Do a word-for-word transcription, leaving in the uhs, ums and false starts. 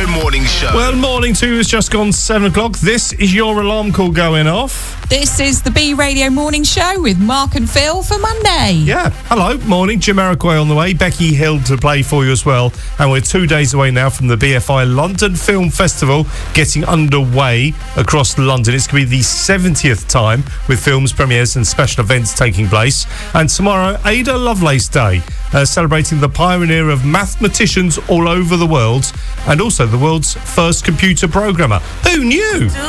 Morning Show. Well, morning to you. It's just gone seven o'clock. This is your alarm call going off. This is the B Radio Morning Show with Mark and Phil for Monday. Yeah. Hello. Morning. Jim Arquay on the way. Becky Hill to play for you as well. And we're two days away now from the B F I London Film Festival getting underway across London. It's going to be the seventieth time with films, premieres and special events taking place. And tomorrow, Ada Lovelace Day, uh, celebrating the pioneer of mathematicians all over the world and also the world's first computer programmer. Who knew?